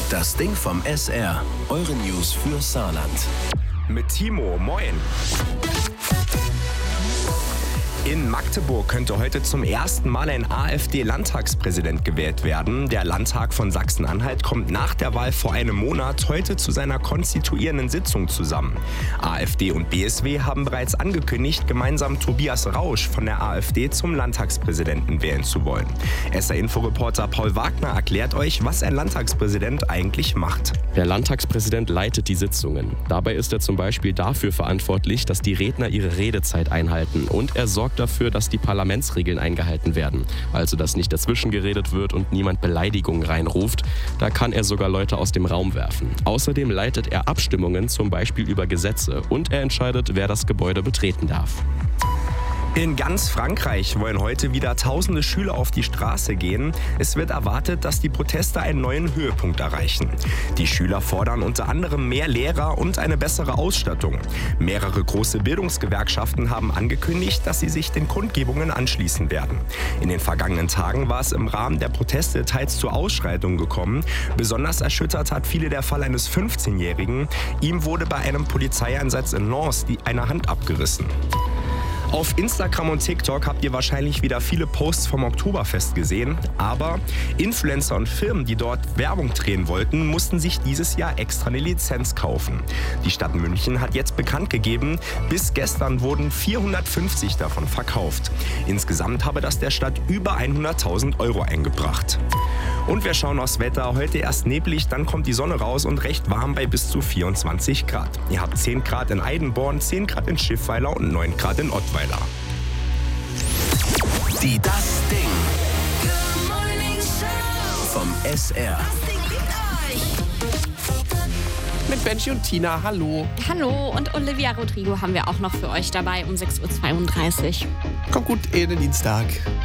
Das Ding vom SR. Eure News für Saarland. Mit Timo, moin. In Magdeburg könnte heute zum ersten Mal ein AfD-Landtagspräsident gewählt werden. Der Landtag von Sachsen-Anhalt kommt nach der Wahl vor einem Monat heute zu seiner konstituierenden Sitzung zusammen. AfD und BSW haben bereits angekündigt, gemeinsam Tobias Rausch von der AfD zum Landtagspräsidenten wählen zu wollen. SR-Info-Reporter Paul Wagner erklärt euch, was ein Landtagspräsident eigentlich macht. Der Landtagspräsident leitet die Sitzungen. Dabei ist er zum Beispiel dafür verantwortlich, dass die Redner ihre Redezeit einhalten, und er sorgt dafür, dass die Parlamentsregeln eingehalten werden. Also, dass nicht dazwischen geredet wird und niemand Beleidigungen reinruft. Da kann er sogar Leute aus dem Raum werfen. Außerdem leitet er Abstimmungen, zum Beispiel über Gesetze, und er entscheidet, wer das Gebäude betreten darf. In ganz Frankreich wollen heute wieder tausende Schüler auf die Straße gehen. Es wird erwartet, dass die Proteste einen neuen Höhepunkt erreichen. Die Schüler fordern unter anderem mehr Lehrer und eine bessere Ausstattung. Mehrere große Bildungsgewerkschaften haben angekündigt, dass sie sich den Kundgebungen anschließen werden. In den vergangenen Tagen war es im Rahmen der Proteste teils zu Ausschreitungen gekommen. Besonders erschüttert hat viele der Fall eines 15-Jährigen. Ihm wurde bei einem Polizeieinsatz in Lens eine Hand abgerissen. Auf Instagram und TikTok habt ihr wahrscheinlich wieder viele Posts vom Oktoberfest gesehen, aber Influencer und Firmen, die dort Werbung drehen wollten, mussten sich dieses Jahr extra eine Lizenz kaufen. Die Stadt München hat jetzt bekannt gegeben, bis gestern wurden 450 davon verkauft. Insgesamt habe das der Stadt über 100.000 Euro eingebracht. Und wir schauen aufs Wetter. Heute erst neblig, dann kommt die Sonne raus und recht warm bei bis zu 24 Grad. Ihr habt 10 Grad in Eidenborn, 10 Grad in Schiffweiler und 9 Grad in Ottweiler. Die Das Ding vom SR. Mit Benji und Tina, hallo. Hallo, und Olivia Rodrigo haben wir auch noch für euch dabei um 6.32 Uhr. Kommt gut in den Dienstag.